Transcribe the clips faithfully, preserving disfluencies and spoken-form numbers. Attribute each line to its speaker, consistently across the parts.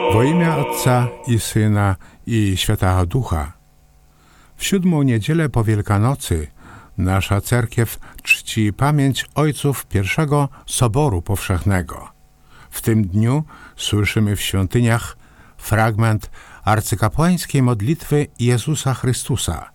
Speaker 1: W imię Otca i Syna i Świętego Ducha. W siódmą niedzielę po Wielkanocy nasza cerkiew czci pamięć ojców pierwszego Soboru Powszechnego. W tym dniu słyszymy w świątyniach fragment arcykapłańskiej modlitwy Jezusa Chrystusa.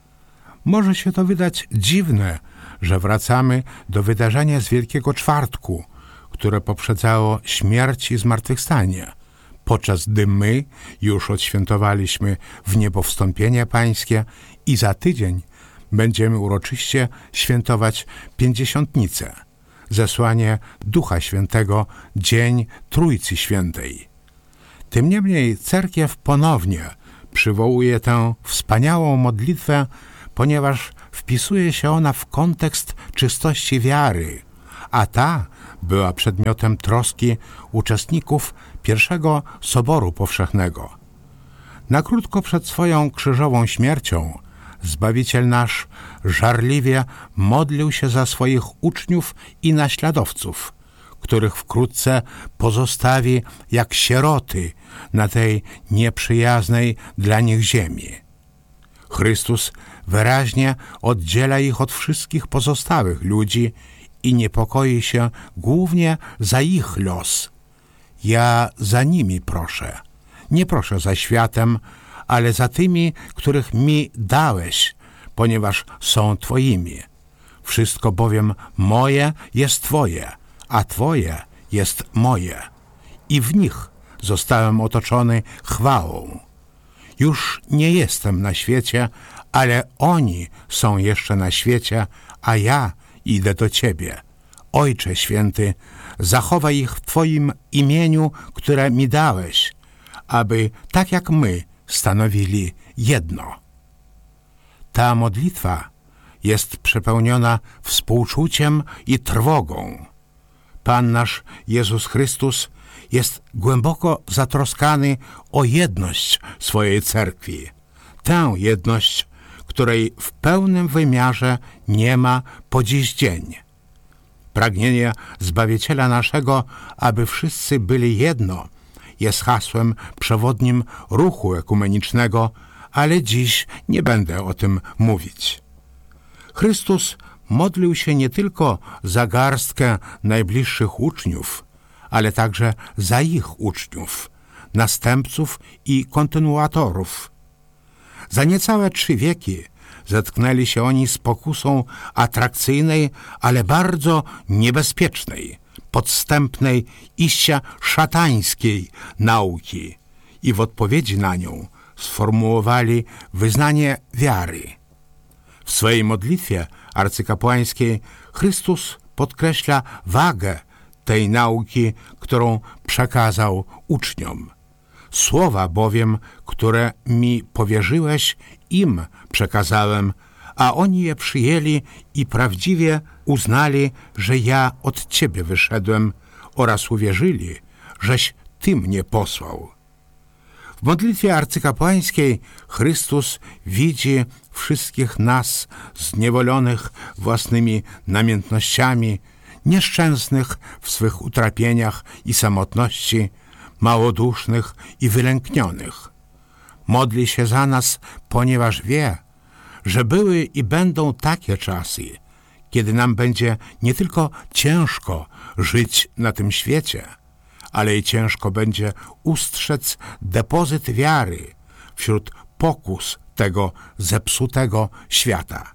Speaker 1: Może się to wydać dziwne, że wracamy do wydarzenia z Wielkiego Czwartku, które poprzedzało śmierć i zmartwychwstanie, podczas gdy my już odświętowaliśmy w niebo wstąpienie Pańskie i za tydzień będziemy uroczyście świętować Pięćdziesiątnicę, zesłanie Ducha Świętego, Dzień Trójcy Świętej. Tym niemniej cerkiew ponownie przywołuje tę wspaniałą modlitwę, ponieważ wpisuje się ona w kontekst czystości wiary, a ta była przedmiotem troski uczestników pierwszego Soboru Powszechnego. Na krótko przed swoją krzyżową śmiercią Zbawiciel nasz żarliwie modlił się za swoich uczniów i naśladowców, których wkrótce pozostawi jak sieroty na tej nieprzyjaznej dla nich ziemi. Chrystus wyraźnie oddziela ich od wszystkich pozostałych ludzi i niepokoi się głównie za ich los. Ja za nimi proszę. Nie proszę za światem, ale za tymi, których mi dałeś, ponieważ są Twoimi. Wszystko bowiem moje jest Twoje, a Twoje jest moje. I w nich zostałem otoczony chwałą. Już nie jestem na świecie, ale oni są jeszcze na świecie, a ja idę do Ciebie. Ojcze Święty, zachowaj ich w Twoim imieniu, które mi dałeś, aby tak jak my stanowili jedno. Ta modlitwa jest przepełniona współczuciem i trwogą. Pan nasz Jezus Chrystus jest głęboko zatroskany o jedność swojej cerkwi. Tę jedność, której w pełnym wymiarze nie ma po dziś dzień. Pragnienie Zbawiciela naszego, aby wszyscy byli jedno, jest hasłem przewodnim ruchu ekumenicznego, ale dziś nie będę o tym mówić. Chrystus modlił się nie tylko za garstkę najbliższych uczniów, ale także za ich uczniów, następców i kontynuatorów. Za niecałe trzy wieki zetknęli się oni z pokusą atrakcyjnej, ale bardzo niebezpiecznej, podstępnej, iście szatańskiej nauki i w odpowiedzi na nią sformułowali wyznanie wiary. W swojej modlitwie arcykapłańskiej Chrystus podkreśla wagę tej nauki, którą przekazał uczniom. Słowa bowiem, które mi powierzyłeś, im przekazałem, a oni je przyjęli i prawdziwie uznali, że ja od Ciebie wyszedłem, oraz uwierzyli, żeś Ty mnie posłał. W modlitwie arcykapłańskiej Chrystus widzi wszystkich nas zniewolonych własnymi namiętnościami, nieszczęsnych w swych utrapieniach i samotności, małodusznych i wylęknionych. Modli się za nas, ponieważ wie, że były i będą takie czasy, kiedy nam będzie nie tylko ciężko żyć na tym świecie, ale i ciężko będzie ustrzec depozyt wiary wśród pokus tego zepsutego świata.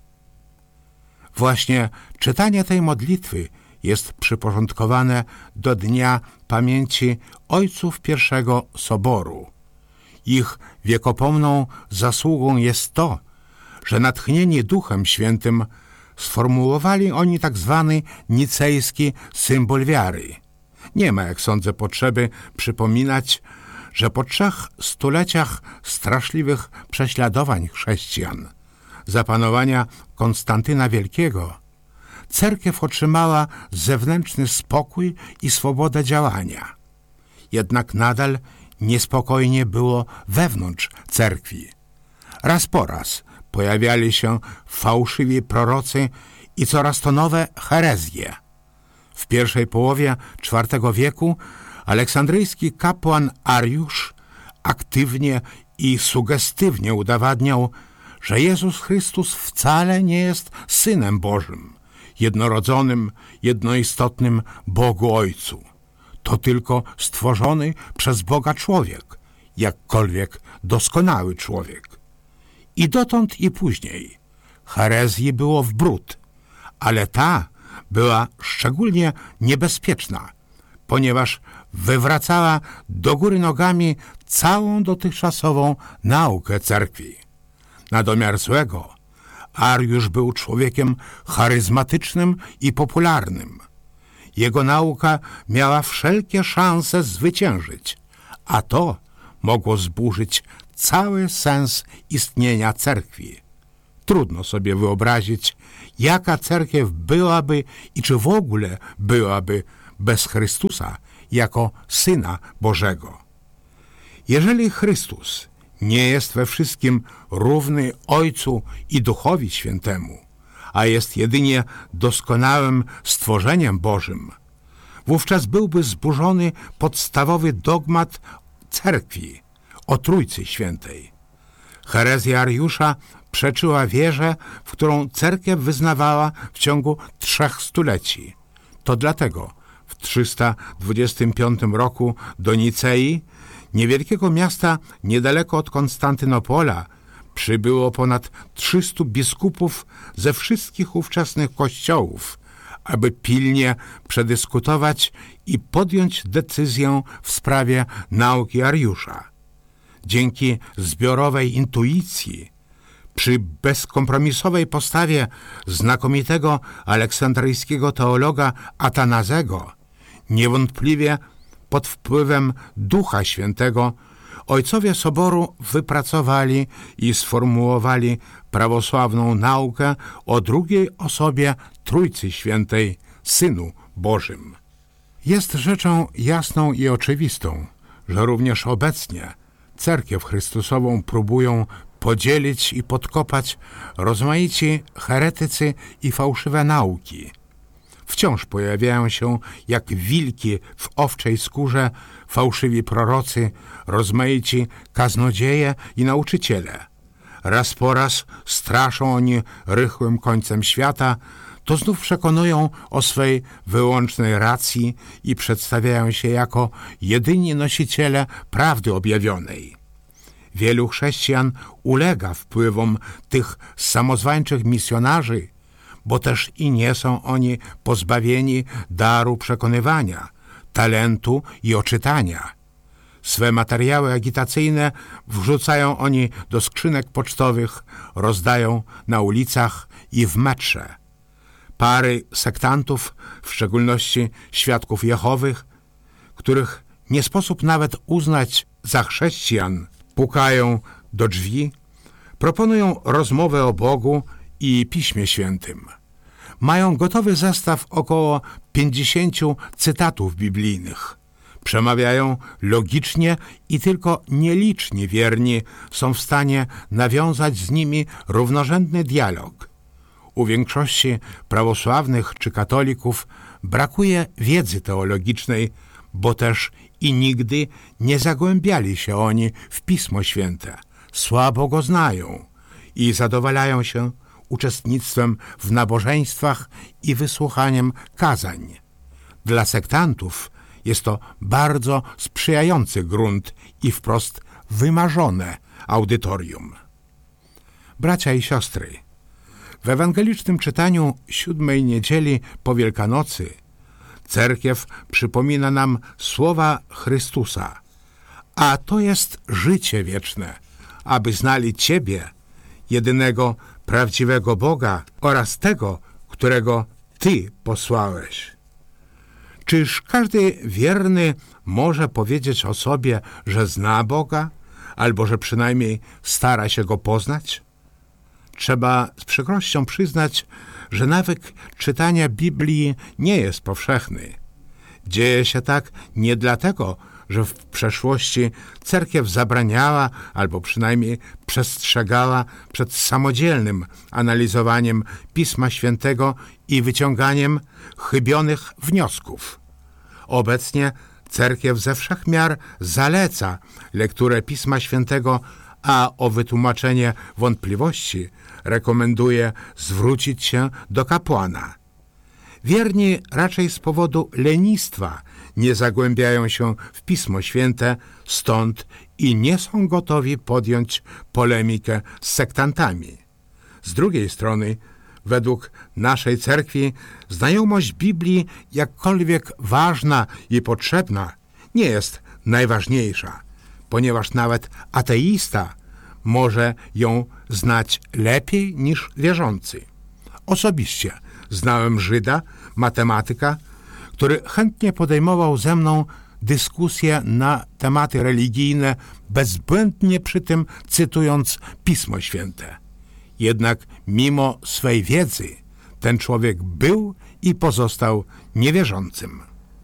Speaker 1: Właśnie czytanie tej modlitwy jest przyporządkowane do Dnia Pamięci Ojców pierwszego Soboru. Ich wiekopomną zasługą jest to, że natchnieni Duchem Świętym sformułowali oni tak zwany nicejski symbol wiary. Nie ma, jak sądzę, potrzeby przypominać, że po trzech stuleciach straszliwych prześladowań chrześcijan, zapanowania Konstantyna Wielkiego, cerkiew otrzymała zewnętrzny spokój i swobodę działania. Jednak nadal niespokojnie było wewnątrz cerkwi. Raz po raz pojawiali się fałszywi prorocy i coraz to nowe herezje. W pierwszej połowie czwartego wieku Aleksandryjski kapłan Ariusz aktywnie i sugestywnie udowadniał, że Jezus Chrystus wcale nie jest Synem Bożym, jednorodzonym, jednoistotnym Bogu Ojcu. To tylko stworzony przez Boga człowiek, jakkolwiek doskonały człowiek. I dotąd i później herezji było w bród, ale ta była szczególnie niebezpieczna, ponieważ wywracała do góry nogami całą dotychczasową naukę cerkwi. Na domiar złego, Ariusz był człowiekiem charyzmatycznym i popularnym. Jego nauka miała wszelkie szanse zwyciężyć, a to mogło zburzyć cały sens istnienia cerkwi. Trudno sobie wyobrazić, jaka cerkiew byłaby i czy w ogóle byłaby bez Chrystusa jako Syna Bożego. Jeżeli Chrystus nie jest we wszystkim równy Ojcu i Duchowi Świętemu, a jest jedynie doskonałym stworzeniem Bożym, wówczas byłby zburzony podstawowy dogmat cerkwi o Trójcy Świętej. Herezja Ariusza przeczyła wierze, w którą cerkiew wyznawała w ciągu trzech stuleci. To dlatego w trzysta dwudziestym piątym roku do Nicei, niewielkiego miasta niedaleko od Konstantynopola, przybyło ponad trzystu biskupów ze wszystkich ówczesnych kościołów, aby pilnie przedyskutować i podjąć decyzję w sprawie nauki Ariusza. Dzięki zbiorowej intuicji, przy bezkompromisowej postawie znakomitego aleksandryjskiego teologa Atanazego, niewątpliwie pod wpływem Ducha Świętego, ojcowie Soboru wypracowali i sformułowali prawosławną naukę o drugiej osobie Trójcy Świętej, Synu Bożym. Jest rzeczą jasną i oczywistą, że również obecnie cerkiew Chrystusową próbują podzielić i podkopać rozmaici heretycy i fałszywe nauki. Wciąż pojawiają się jak wilki w owczej skórze fałszywi prorocy, rozmaici kaznodzieje i nauczyciele. Raz po raz straszą oni rychłym końcem świata, to znów przekonują o swej wyłącznej racji i przedstawiają się jako jedyni nosiciele prawdy objawionej. Wielu chrześcijan ulega wpływom tych samozwańczych misjonarzy, bo też i nie są oni pozbawieni daru przekonywania, talentu i oczytania. Swe materiały agitacyjne wrzucają oni do skrzynek pocztowych, rozdają na ulicach i w metrze. Pary sektantów, w szczególności świadków Jehowych, których nie sposób nawet uznać za chrześcijan, pukają do drzwi, proponują rozmowę o Bogu i Piśmie Świętym. Mają gotowy zestaw około pięćdziesięciu cytatów biblijnych. Przemawiają logicznie i tylko nieliczni wierni są w stanie nawiązać z nimi równorzędny dialog. U większości prawosławnych czy katolików brakuje wiedzy teologicznej, bo też i nigdy nie zagłębiali się oni w Pismo Święte. Słabo go znają i zadowalają się uczestnictwem w nabożeństwach i wysłuchaniem kazań. Dla sektantów jest to bardzo sprzyjający grunt i wprost wymarzone audytorium. Bracia i siostry, w ewangelicznym czytaniu siódmej niedzieli po Wielkanocy cerkiew przypomina nam słowa Chrystusa, a to jest życie wieczne, aby znali Ciebie, jedynego prawdziwego Boga oraz tego, którego Ty posłałeś. Czyż każdy wierny może powiedzieć o sobie, że zna Boga, albo że przynajmniej stara się Go poznać? Trzeba z przykrością przyznać, że nawyk czytania Biblii nie jest powszechny. Dzieje się tak nie dlatego, że w przeszłości cerkiew zabraniała albo przynajmniej przestrzegała przed samodzielnym analizowaniem Pisma Świętego i wyciąganiem chybionych wniosków. Obecnie Cerkiew ze wszech miar zaleca lekturę Pisma Świętego, a o wytłumaczenie wątpliwości rekomenduje zwrócić się do kapłana. Wierni raczej z powodu lenistwa nie zagłębiają się w Pismo Święte, stąd i nie są gotowi podjąć polemikę z sektantami. Z drugiej strony, według naszej cerkwi, znajomość Biblii, jakkolwiek ważna i potrzebna, nie jest najważniejsza, ponieważ nawet ateista może ją znać lepiej niż wierzący. Osobiście znałem Żyda, matematyka, który chętnie podejmował ze mną dyskusje na tematy religijne, bezbłędnie przy tym cytując Pismo Święte. Jednak mimo swej wiedzy ten człowiek był i pozostał niewierzącym.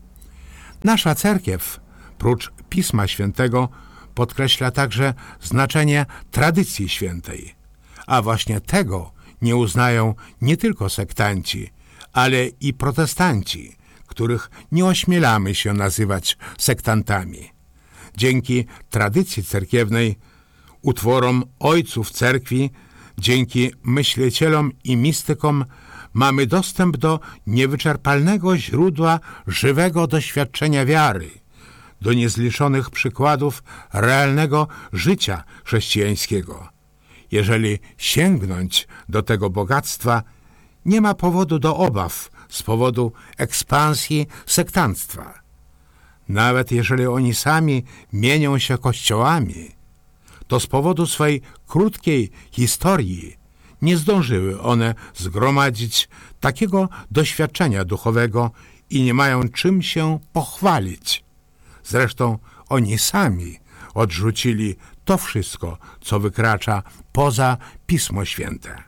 Speaker 1: Nasza cerkiew, prócz Pisma Świętego, podkreśla także znaczenie tradycji świętej, a właśnie tego nie uznają nie tylko sektanci, ale i protestanci, których nie ośmielamy się nazywać sektantami. Dzięki tradycji cerkiewnej, utworom ojców cerkwi, dzięki myślicielom i mistykom mamy dostęp do niewyczerpalnego źródła żywego doświadczenia wiary, do niezliczonych przykładów realnego życia chrześcijańskiego. Jeżeli sięgnąć do tego bogactwa, nie ma powodu do obaw z powodu ekspansji sektanctwa. Nawet jeżeli oni sami mienią się kościołami, to z powodu swej krótkiej historii nie zdążyły one zgromadzić takiego doświadczenia duchowego i nie mają czym się pochwalić. Zresztą oni sami odrzucili to wszystko, co wykracza poza Pismo Święte.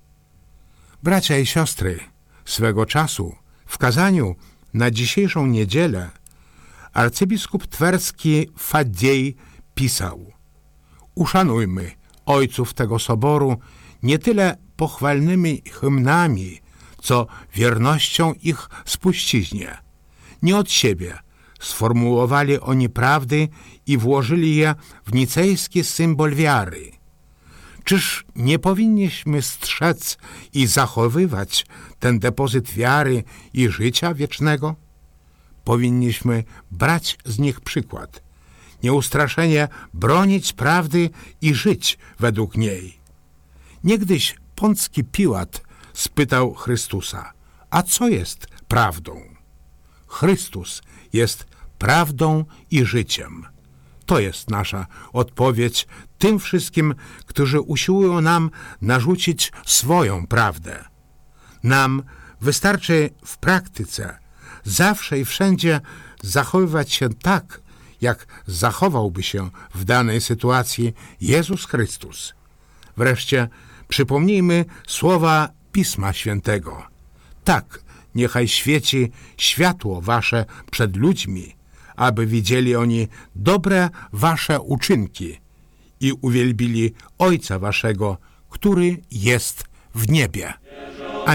Speaker 1: Bracia i siostry, swego czasu w kazaniu na dzisiejszą niedzielę arcybiskup twerski Fadziej pisał: uszanujmy ojców tego soboru nie tyle pochwalnymi hymnami, co wiernością ich spuściźnie. Nie od siebie sformułowali oni prawdy i włożyli je w nicejski symbol wiary. Czyż nie powinniśmy strzec i zachowywać ten depozyt wiary i życia wiecznego? Powinniśmy brać z nich przykład, nieustraszenie bronić prawdy i żyć według niej. Niegdyś Pącki Piłat spytał Chrystusa: a co jest prawdą? Chrystus jest prawdą i życiem. To jest nasza odpowiedź tym wszystkim, którzy usiłują nam narzucić swoją prawdę. Nam wystarczy w praktyce zawsze i wszędzie zachowywać się tak, jak zachowałby się w danej sytuacji Jezus Chrystus. Wreszcie przypomnijmy słowa Pisma Świętego. Tak, niechaj świeci światło wasze przed ludźmi, aby widzieli oni dobre wasze uczynki i uwielbili Ojca waszego, który jest w niebie.